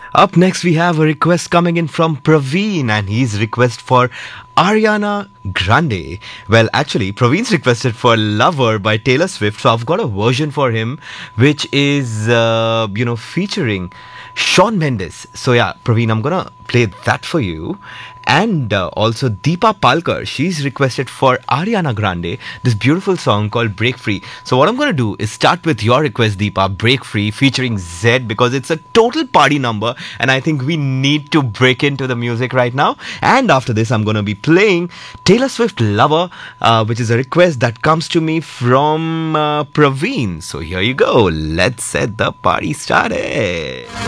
Up next, we have a request coming in from Praveen, and his request for Ariana Grande. Well, actually, Praveen's requested for Lover by Taylor Swift, so I've got a version for him which is, featuring Shawn Mendes. So, yeah, Praveen, I'm gonna play that for you. And also Deepa Palkar, she's requested for Ariana Grande this beautiful song called Break Free. So what I'm going to do is start with your request, Deepa, Break Free, featuring Zed, because it's a total party number and I think we need to break into the music right now. And after this, I'm going to be playing Taylor Swift Lover, which is a request that comes to me from Praveen. So here you go. Let's set the party started.